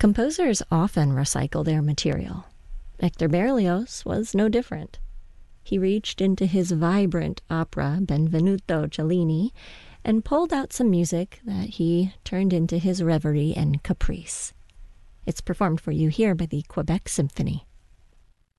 Composers often recycle their material. Hector Berlioz was no different. He reached into his vibrant opera Benvenuto Cellini and pulled out some music that he turned into his reverie and caprice. It's performed for you here by the Quebec Symphony.